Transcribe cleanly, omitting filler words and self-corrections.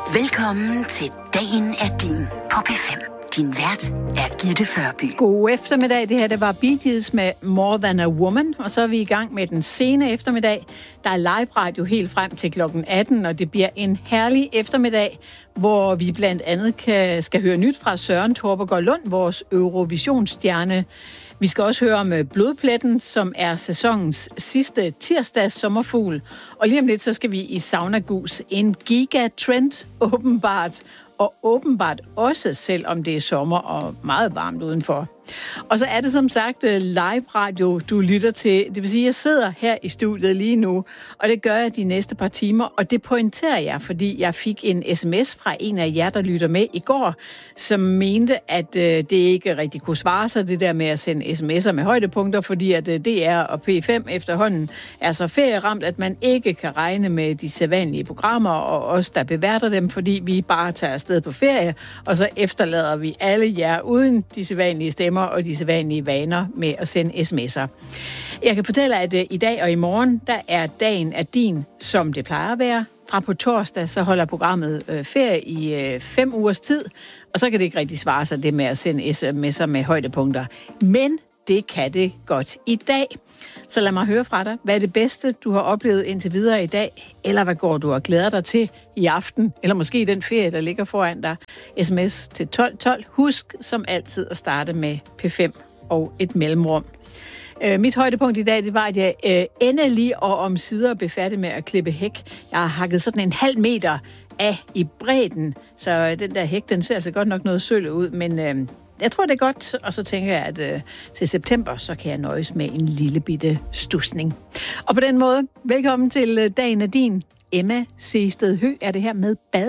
Velkommen til Dagen er din på P5. Din vært er Gitte Førby. God eftermiddag. Det her det var Bee Gees med More Than a Woman. Og så er vi i gang med den sene eftermiddag. Der er live radio helt frem til klokken 18, og det bliver en herlig eftermiddag, hvor vi blandt andet skal høre nyt fra Søren Torpegaard Lund, vores Eurovisionsstjerne. Vi skal også høre om Blodpletten, som er sæsonens sidste tirsdags sommerfugl. Og lige om lidt, så skal vi i Sauna Gus. En gigatrend, åbenbart. Og åbenbart også, selvom det er sommer og meget varmt udenfor. Og så er det som sagt live radio, du lytter til. Det vil sige, at jeg sidder her i studiet lige nu, og det gør jeg de næste par timer. Og det pointerer jeg, fordi jeg fik en sms fra en af jer, der lytter med i går, som mente, at det ikke rigtig kunne svare sig, det der med at sende sms'er med højdepunkter, fordi at DR og P5 efterhånden er så ferieramt, at man ikke kan regne med de sædvanlige programmer, og os, der beværter dem, fordi vi bare tager afsted på ferie, og så efterlader vi alle jer uden de sædvanlige stemmer og de sædvanlige vaner med at sende sms'er. Jeg kan fortælle, at i dag og i morgen, der er dagen af din, som det plejer at være. Fra på torsdag, så holder programmet ferie i 5 ugers tid, og så kan det ikke rigtig svare sig det med at sende sms'er med højdepunkter. Men det kan det godt i dag. Så lad mig høre fra dig. Hvad er det bedste, du har oplevet indtil videre i dag? Eller hvad går du og glæder dig til i aften? Eller måske den ferie, der ligger foran dig? SMS til 1212. Husk som altid at starte med P5 og et mellemrum. Mit højdepunkt i dag, det var, at jeg endelig og omsider blev færdig med at klippe hæk. Jeg har hakket sådan 0,5 meter af i bredden, så den der hæk, den ser altså godt nok noget sølle ud, men jeg tror, det er godt, og så tænker jeg, at til september, så kan jeg nøjes med en lille bitte stusning. Og på den måde, velkommen til Dagen af din. Emma Seested Høgh er det her med bad.